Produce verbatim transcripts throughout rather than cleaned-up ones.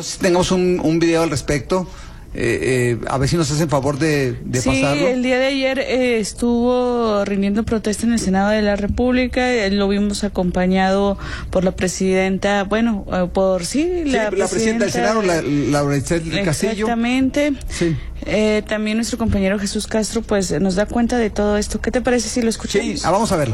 No sé si tengamos un, un video al respecto. Eh, eh, a ver si nos hacen favor de, de sí, pasarlo. Sí, el día de ayer eh, estuvo rindiendo protesta en el Senado de la República. Eh, lo vimos acompañado por la presidenta, bueno, eh, por sí, la, sí, la presidenta del Senado, la, Laura Itzel Castillo. Exactamente. Sí. Eh, también nuestro compañero Jesús Castro, pues nos da cuenta de todo esto. ¿Qué te parece si lo escuchamos? Sí, ah, vamos a verla.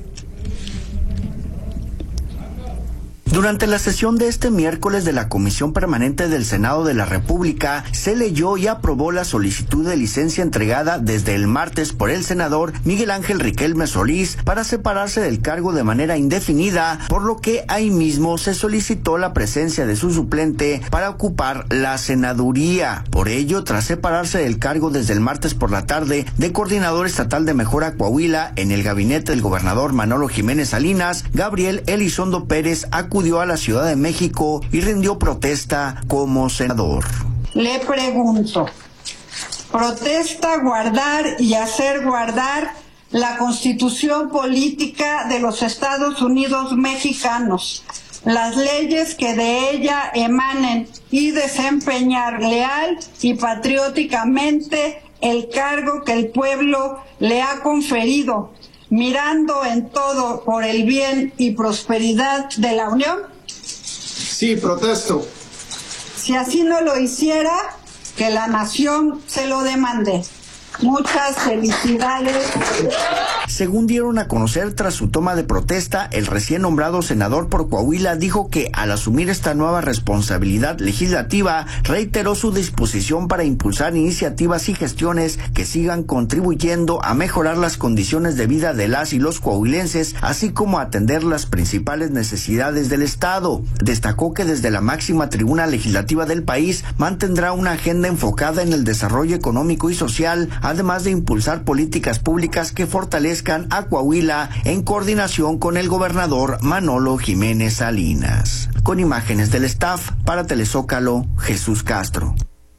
Durante la sesión de este miércoles de la Comisión Permanente del Senado de la República, se leyó y aprobó la solicitud de licencia entregada desde el martes por el senador Miguel Ángel Riquelme Solís para separarse del cargo de manera indefinida, por lo que ahí mismo se solicitó la presencia de su suplente para ocupar la senaduría. Por ello, tras separarse del cargo desde el martes por la tarde de coordinador estatal de Mejora Coahuila en el gabinete del gobernador Manolo Jiménez Salinas, Gabriel Elizondo Pérez acudió a la Ciudad de México y rindió protesta como senador. Le pregunto, ¿protesta guardar y hacer guardar la Constitución política de los Estados Unidos mexicanos, las leyes que de ella emanen y desempeñar leal y patrióticamente el cargo que el pueblo le ha conferido, mirando en todo por el bien y prosperidad de la Unión? Sí, protesto. Si así no lo hiciera, que la nación se lo demande. Muchas felicidades. Según dieron a conocer tras su toma de protesta, el recién nombrado senador por Coahuila dijo que al asumir esta nueva responsabilidad legislativa, reiteró su disposición para impulsar iniciativas y gestiones que sigan contribuyendo a mejorar las condiciones de vida de las y los coahuilenses, así como atender las principales necesidades del Estado. Destacó que desde la máxima tribuna legislativa del país mantendrá una agenda enfocada en el desarrollo económico y social, además de impulsar políticas públicas que fortalezcan a Coahuila en coordinación con el gobernador Manolo Jiménez Salinas. Con imágenes del staff, para Telezócalo, Jesús Castro.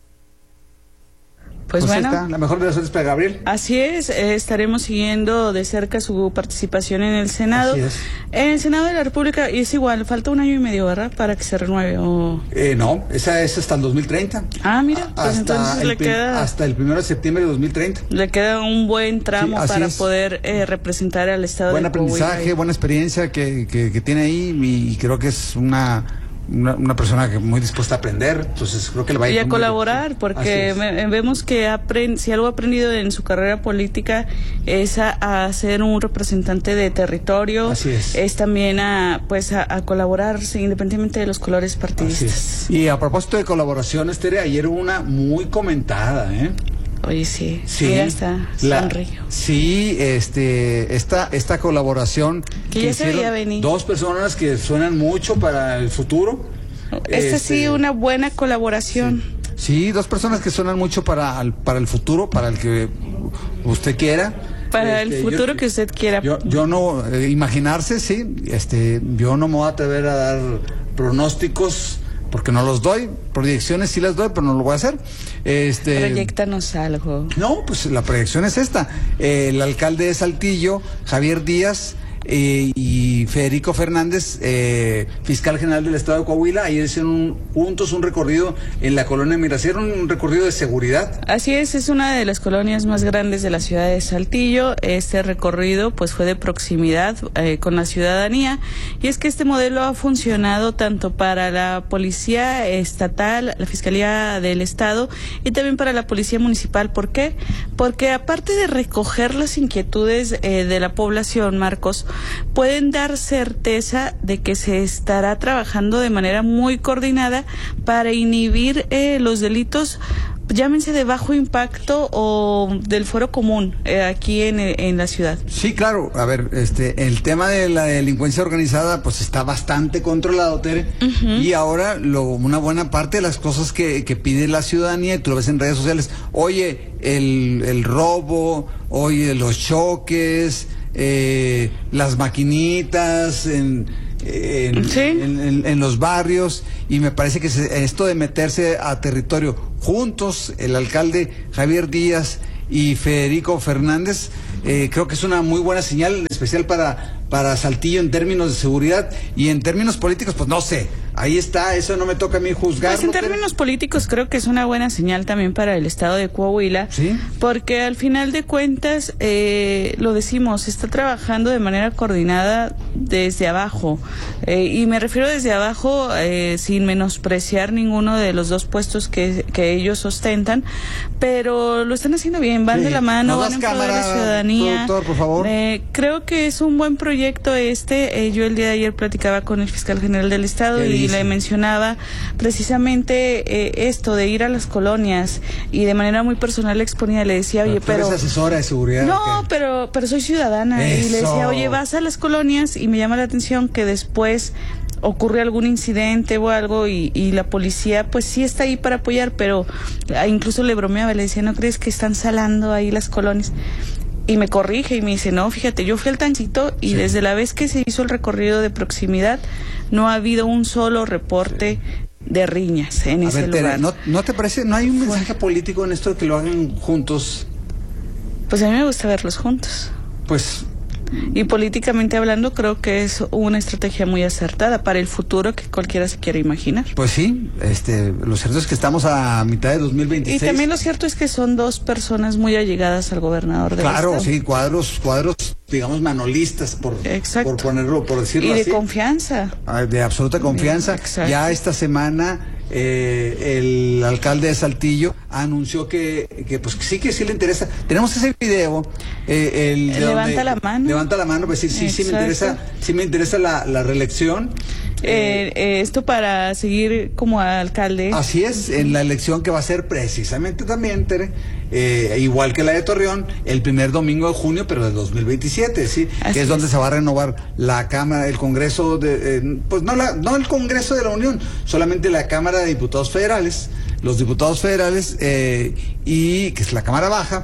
Pues, pues bueno, está, la mejor de las suertes para Gabriel. Así es, eh, estaremos siguiendo de cerca su participación en el Senado. Así es. En el Senado de la República es igual, falta un año y medio, ¿verdad? Para que se renueve. O... Eh, no, esa es hasta el dos mil treinta. Ah, mira, pues hasta entonces el le queda... Hasta el primero de septiembre de dos mil treinta. Le queda un buen tramo sí, para es. poder eh, representar al Estado buen de Coahuila. Buen aprendizaje, buena experiencia que, que, que tiene ahí y creo que es una... Una, una persona que muy dispuesta a aprender, entonces creo que le va a ir y a muy colaborar, bien. porque me, vemos que aprend, si algo ha aprendido en su carrera política es a, a ser un representante de territorio, Así es. es también a pues a, a colaborar independientemente de los colores partidistas. Y a propósito de colaboraciones, Tere, ayer hubo una muy comentada, ¿eh? Oye, sí, sí, ya está, sonrío. Sí, este, esta, esta colaboración que, que ya se veía venir. Dos personas que suenan mucho para el futuro. Esta este, sí, una buena colaboración. Sí, sí, dos personas que suenan mucho para, para el futuro, para el que usted quiera. Para este, el futuro yo, que usted quiera. Yo, yo no, eh, imaginarse, sí, este, yo no me voy a atrever a dar pronósticos, porque no los doy, proyecciones sí las doy, pero no lo voy a hacer. Este, Proyectanos algo. No, pues la proyección es esta. Eh, el alcalde de Saltillo, Javier Díaz, eh, y Federico Fernández, eh, fiscal general del estado de Coahuila, ayer hicieron un, juntos un recorrido en la colonia Mira, hicieron un recorrido de seguridad. Así es, es una de las colonias más grandes de la ciudad de Saltillo. Este recorrido pues fue de proximidad eh, con la ciudadanía, y es que este modelo ha funcionado tanto para la policía estatal, la fiscalía del estado y también para la policía municipal. ¿Por qué? Porque aparte de recoger las inquietudes eh, de la población, Marcos, pueden dar certeza de que se estará trabajando de manera muy coordinada para inhibir eh, los delitos, llámense de bajo impacto o del fuero común eh, aquí en, en la ciudad. Sí, claro. A ver, este, el tema de la delincuencia organizada pues está bastante controlado, Tere, uh-huh. y ahora lo, una buena parte de las cosas que, que pide la ciudadanía, y tú lo ves en redes sociales, oye, el, el robo, oye, los choques, eh, las maquinitas en, en, ¿sí? en, en, en los barrios, y me parece que se, esto de meterse a territorio juntos, el alcalde Javier Díaz y Federico Fernández, eh, creo que es una muy buena señal, en especial para, para Saltillo en términos de seguridad, y en términos políticos, pues no sé, ahí está, eso no me toca a mí juzgarlo. Pues en términos políticos creo que es una buena señal también para el estado de Coahuila, ¿sí? Porque al final de cuentas, eh, lo decimos, está trabajando de manera coordinada desde abajo, eh, y me refiero desde abajo eh, sin menospreciar ninguno de los dos puestos que, que ellos ostentan, pero lo están haciendo bien, van sí. de la mano, ¿No van en pro de la cámara, ciudadanía. productor, por favor? Eh, creo que es un buen proyecto este, eh, yo el día de ayer platicaba con el fiscal general del estado ¿Qué y dice? le mencionaba precisamente eh, esto de ir a las colonias, y de manera muy personal le exponía, le decía, oye, pero... ¿Tú pero... eres asesora de seguridad? No, pero, pero soy ciudadana. Eso. Y le decía, oye, vas a las colonias, y me llama la atención que después ocurre algún incidente o algo y, y la policía pues sí está ahí para apoyar, pero incluso le bromeaba, le decía, ¿no crees que están salando ahí las colonias? Y me corrige y me dice, no, fíjate, yo fui al Tancito y sí. desde la vez que se hizo el recorrido de proximidad no ha habido un solo reporte de riñas en a ese ver, lugar. Tere, ¿no, ¿no te parece, no hay un mensaje político en esto de que lo hagan juntos? Pues a mí me gusta verlos juntos. Pues... Y políticamente hablando creo que es una estrategia muy acertada para el futuro que cualquiera se quiera imaginar. Pues sí, este, lo cierto es que estamos a mitad de dos mil veintiséis. Y también lo cierto es que son dos personas muy allegadas al gobernador del Claro, estado. sí, cuadros, cuadros, digamos, manolistas, por, por ponerlo, por decirlo así. Y de confianza. De absoluta confianza. Exacto. Ya esta semana eh, el alcalde de Saltillo anunció que, que pues sí que sí le interesa. Tenemos ese video. Eh, el de levanta donde, la mano. Levanta la mano, pues sí, sí, sí me interesa, sí me interesa la, la reelección. Eh, eh, esto para seguir como alcalde. Así es, en la elección que va a ser precisamente también, Tere, eh, igual que la de Torreón, el primer domingo de junio, pero del dos mil veintisiete, ¿sí? Así que es, es donde se va a renovar la Cámara, el Congreso, de, eh, pues no, la, no el Congreso de la Unión, solamente la Cámara de Diputados Federales, los diputados federales, eh, y que es la Cámara Baja.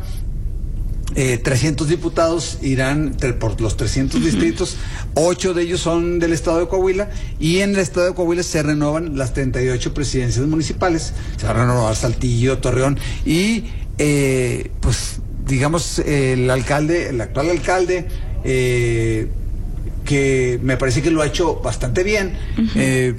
Eh, trescientos diputados irán por los trescientos uh-huh. distritos, ocho de ellos son del estado de Coahuila, y en el estado de Coahuila se renuevan las treinta y ocho presidencias municipales, se va a renovar Saltillo, Torreón, y eh, pues digamos el alcalde, el actual alcalde, eh, que me parece que lo ha hecho bastante bien, uh-huh. eh,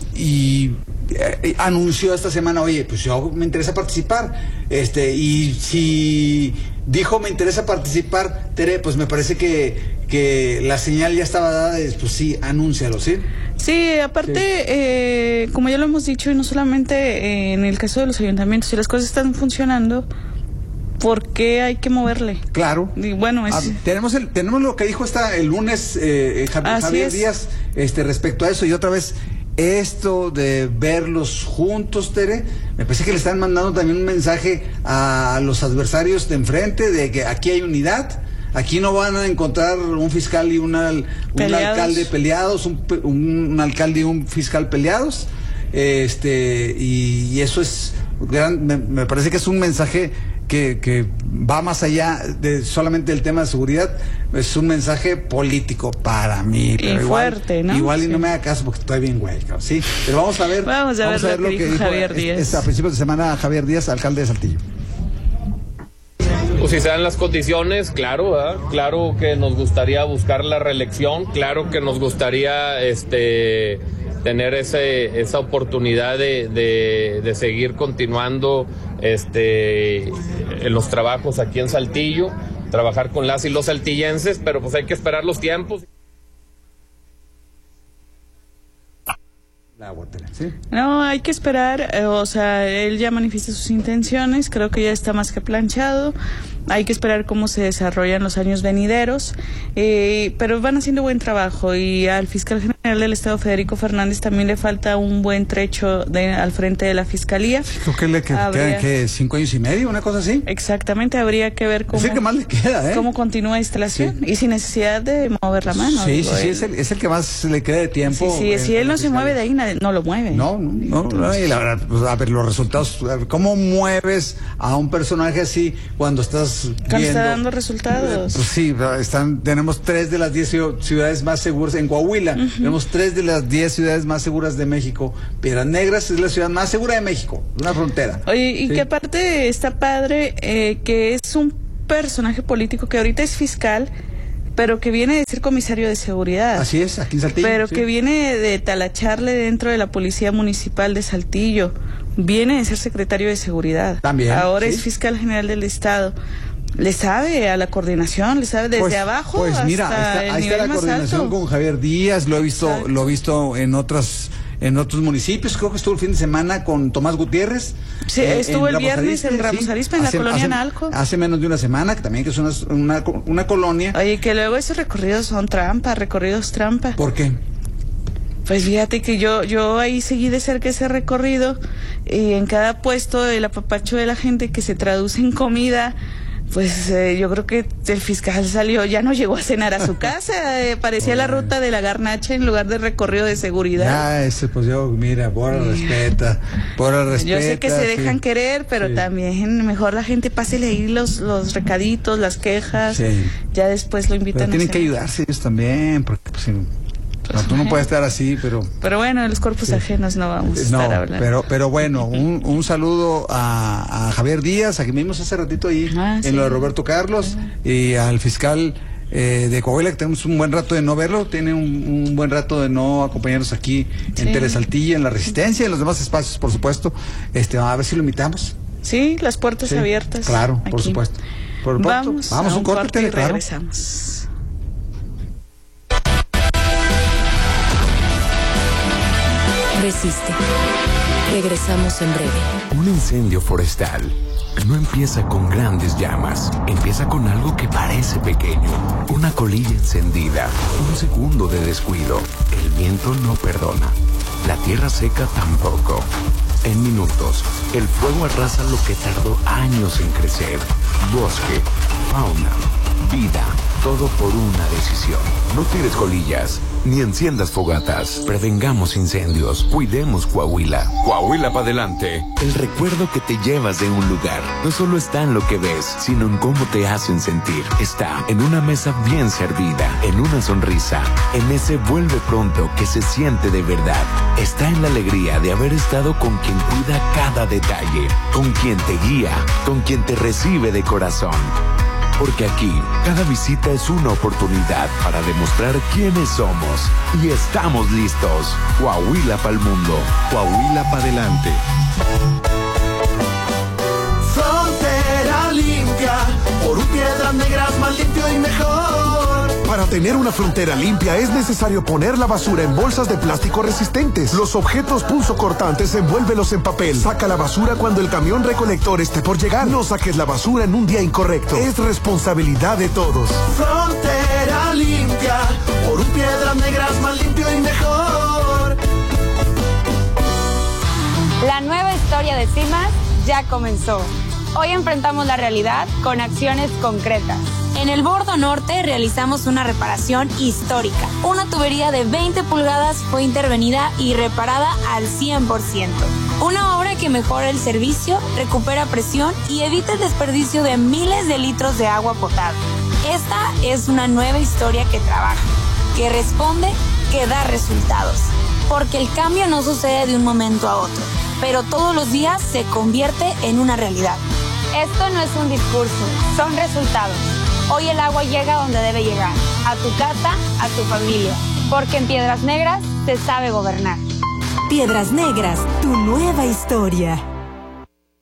y Eh, anunció esta semana, oye, pues yo me interesa participar, este, y si dijo me interesa participar, Tere, pues me parece que, que la señal ya estaba dada, pues sí, anúncialo, ¿sí? Sí, aparte, sí. Eh, como ya lo hemos dicho, y no solamente eh, en el caso de los ayuntamientos, si las cosas están funcionando, ¿por qué hay que moverle? Claro. Y bueno, es... ah, tenemos el, tenemos lo que dijo esta el lunes eh, Javier, Javier Díaz, este, respecto a eso, y otra vez esto de verlos juntos, Tere, me parece que le están mandando también un mensaje a los adversarios de enfrente de que aquí hay unidad, aquí no van a encontrar un fiscal y una, un alcalde peleados, un, un, un alcalde y un fiscal peleados, este y, y eso es gran, me, me parece que es un mensaje que, que va más allá de solamente el tema de seguridad, es un mensaje político para mí. Pero y igual, fuerte, ¿no? Igual sí. y no me haga caso porque estoy bien güey, ¿sí? Pero vamos a ver, vamos a ver, vamos a ver lo, lo que, que dijo Javier es, Díaz. Es, a principios de semana Javier Díaz, alcalde de Saltillo. Pues si se dan las condiciones, claro, ¿verdad? Claro que nos gustaría buscar la reelección, claro que nos gustaría este tener ese, esa oportunidad de, de, de seguir continuando este, en los trabajos aquí en Saltillo, trabajar con las y los saltillenses, pero pues hay que esperar los tiempos. ¿Sí? No, hay que esperar, eh, o sea, él ya manifiesta sus intenciones, creo que ya está más que planchado, hay que esperar cómo se desarrollan los años venideros, eh, pero van haciendo buen trabajo, y al fiscal general del estado, Federico Fernández, también le falta un buen trecho de, al frente de la fiscalía. Creo que le que, habría... quedan que cinco años y medio, una cosa así. Exactamente, habría que ver cómo, es el que más le queda, ¿eh? cómo continúa instalación, sí. y sin necesidad de mover la mano. Sí, digo, sí, sí, él... es, el, es el que más le queda de tiempo. Sí, sí, eh, si él no se mueve de ahí, nadie, no lo mueve. No, no, no, no, y la verdad, pues, a ver, los resultados, ¿cómo mueves a un personaje así cuando estás cuando viendo, está dando resultados? Pues sí, están, tenemos tres de las diez ciudades más seguras en Coahuila, uh-huh. tenemos tres de las diez ciudades más seguras de México. Piedras Negras es la ciudad más segura de México, una frontera. Oye, y ¿sí? que aparte está padre, eh, que es un personaje político que ahorita es fiscal, pero que viene de ser comisario de seguridad. Así es, aquí en Saltillo. Pero sí. que viene de talacharle dentro de la Policía Municipal de Saltillo. Viene de ser secretario de seguridad. También. Ahora ¿sí? es fiscal general del Estado. Le sabe a la coordinación, le sabe desde pues, abajo pues hasta mira, ahí está, el ahí nivel está la más coordinación alto. con Javier Díaz, lo he visto, Exacto. lo he visto en otras, en otros municipios. Creo que estuvo el fin de semana con Tomás Gutiérrez. Sí, eh, estuvo el Ramos viernes Arizpe, en Ramos sí. Arizpe, en la Hace- colonia hace- Analco. Hace menos de una semana, que también que es una, una, una colonia. Oye, que luego esos recorridos son trampa, recorridos trampa. ¿Por qué? Pues fíjate que yo yo ahí seguí de cerca ese recorrido y en cada puesto el apapacho de la gente que se traduce en comida, pues eh, yo creo que el fiscal salió, ya no llegó a cenar a su casa, eh, parecía la ruta de la garnacha en lugar de recorrido de seguridad. Ya, ese, pues yo, mira, por el respeta, por el respeta. Yo sé que se sí. dejan querer, pero Sí. también mejor la gente pásele ahí los, los recaditos, las quejas, Sí. ya después lo invitan Pero tienen a que cenar. ayudarse ellos también, porque pues, si no, no, tú no puedes estar así, pero... Pero bueno, de los cuerpos Sí. ajenos no vamos a No, estar hablando. pero, pero bueno, un, un saludo a, a Javier Díaz, a quien vimos hace ratito ahí Ah, en sí. lo de Roberto Carlos, y al fiscal eh, de Coahuila, que tenemos un buen rato de no verlo, tiene un, un buen rato de no acompañarnos aquí en Sí. Telesaltillo, en La Resistencia, en los demás espacios, por supuesto. Este, a ver si lo invitamos. Sí, las puertas Sí, abiertas. Claro, por aquí. supuesto. Por lo pronto, Vamos, vamos a un un corte, corte y tele, claro. regresamos. Resiste. Regresamos en breve. Un incendio forestal no empieza con grandes llamas, empieza con algo que parece pequeño, una colilla encendida, un segundo de descuido. El viento no perdona, la tierra seca tampoco. En minutos, el fuego arrasa lo que tardó años en crecer. Bosque, fauna, vida, todo por una decisión. No tires colillas, ni enciendas fogatas. Prevengamos incendios, cuidemos Coahuila. Coahuila para adelante. El recuerdo que te llevas de un lugar no solo está en lo que ves, sino en cómo te hacen sentir. Está en una mesa bien servida, en una sonrisa, en ese vuelve pronto que se siente de verdad. Está en la alegría de haber estado con quien cuida cada detalle, con quien te guía, con quien te recibe de corazón. Porque aquí, cada visita es una oportunidad para demostrar quiénes somos. Y estamos listos. Coahuila pa'l mundo. Coahuila pa' adelante. Frontera limpia, por un Piedras Negras más limpio y mejor. Para tener una frontera limpia es necesario poner la basura en bolsas de plástico resistentes. Los objetos punzocortantes envuélvelos en papel. Saca la basura cuando el camión recolector esté por llegar. No saques la basura en un día incorrecto. Es responsabilidad de todos. Frontera limpia, por un Piedras Negras más limpio y mejor. La nueva historia de CIMAS ya comenzó. Hoy enfrentamos la realidad con acciones concretas. En el Bordo Norte realizamos una reparación histórica. Una tubería de veinte pulgadas fue intervenida y reparada al cien por ciento. Una obra que mejora el servicio, recupera presión y evita el desperdicio de miles de litros de agua potable. Esta es una nueva historia que trabaja, que responde, que da resultados. Porque el cambio no sucede de un momento a otro, pero todos los días se convierte en una realidad. Esto no es un discurso, son resultados. Hoy el agua llega donde debe llegar, a tu casa, a tu familia, porque en Piedras Negras se sabe gobernar. Piedras Negras, tu nueva historia.